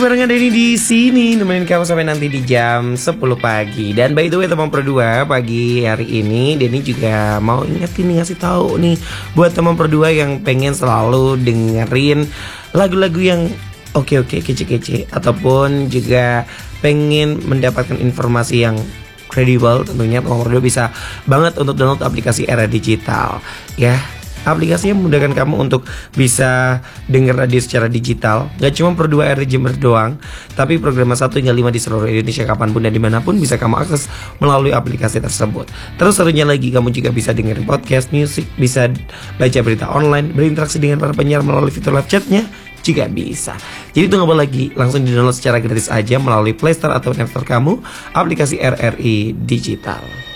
barengan Denny di sini nemenin kamu sampai nanti di jam 10 pagi. Dan by the way teman Pro2, pagi hari ini Denny juga mau ingetin nih, ngasih tahu nih buat teman Pro2 yang pengen selalu dengerin lagu-lagu yang oke-oke, kece-kece, ataupun juga pengen mendapatkan informasi yang kredibel, tentunya teman Pro2 bisa banget untuk download aplikasi Era Digital ya. Aplikasinya memudahkan kamu untuk bisa denger radio secara digital. Gak cuma Pro2 RRI Jember doang, tapi program 1 hingga 5 di seluruh Indonesia kapanpun dan dimanapun bisa kamu akses melalui aplikasi tersebut. Terus serunya lagi, kamu juga bisa dengerin podcast, musik, bisa baca berita online, berinteraksi dengan para penyiar melalui fitur live chatnya juga bisa. Jadi tunggu apa lagi? Langsung di download secara gratis aja melalui Play Store atau App Store kamu aplikasi RRI Digital.